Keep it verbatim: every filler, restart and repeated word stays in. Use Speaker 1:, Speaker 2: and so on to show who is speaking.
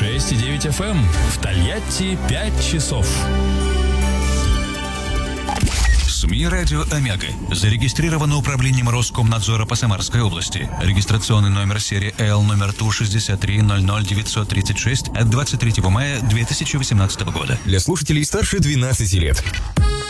Speaker 1: шесть и девять эф эм. В Тольятти пять часов.
Speaker 2: СМИ «Радио Омега». Зарегистрировано управлением Роскомнадзора по Самарской области. Регистрационный номер серии Л номер Ту шестьдесят три ноль ноль девятьсот тридцать шесть от двадцать третьего мая две тысячи восемнадцатого года.
Speaker 3: Для слушателей старше двенадцати лет.